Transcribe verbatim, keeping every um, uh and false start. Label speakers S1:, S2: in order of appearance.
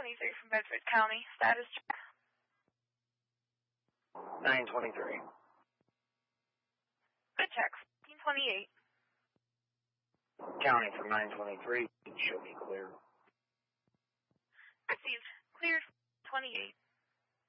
S1: twenty-three from Bedford County. Status check.
S2: nine twenty-three.
S1: Good check. fifteen twenty-eight.
S2: County from nine twenty-three. Show me clear.
S1: Received. Cleared. twenty-eight.